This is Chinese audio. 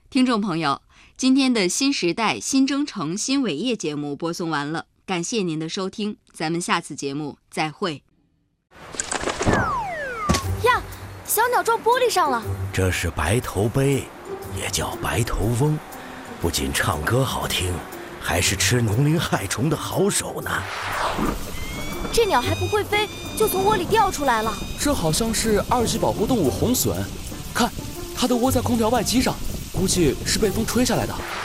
听众朋友，今天的新时代新征程新伟业节目播送完了，感谢您的收听，咱们下次节目再会。 呀，小鸟撞玻璃上了。 这是白头鹎，也叫白头翁，不仅唱歌好听，还是吃农林害虫的好手呢。 这鸟还不会飞，就从窝里掉出来了。 这好像是2级保护动物红隼，看，它的窝在空调外机上，估计是被风吹下来的。